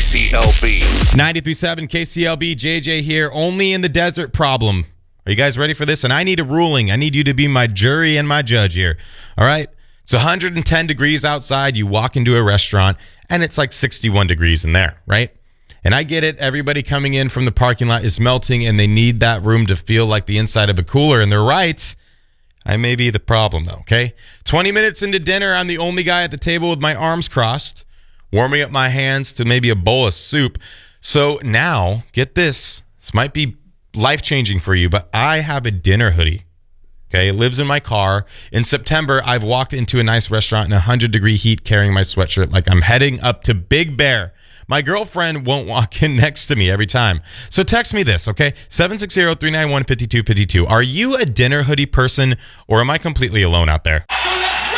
KCLB. 93.7 KCLB, JJ here. Only in the desert problem. Are you guys ready for this? And I need a ruling. I need you to be my jury and my judge here. All right? It's 110 degrees outside. You walk into a restaurant, and it's like 61 degrees in there, right? And I get it. Everybody coming in from the parking lot is melting, and they need that room to feel like the inside of a cooler. And they're right. I may be the problem, though, okay? 20 minutes into dinner, I'm the only guy at the table with my arms crossed, warming up my hands to maybe a bowl of soup. So now, get this. This might be life-changing for you, but I have a dinner hoodie. Okay, it lives in my car. In September, I've walked into a nice restaurant in 100-degree heat carrying my sweatshirt like I'm heading up to Big Bear. My girlfriend won't walk in next to me every time. So text me this, okay? 760-391-5252. Are you a dinner hoodie person, or am I completely alone out there? So let's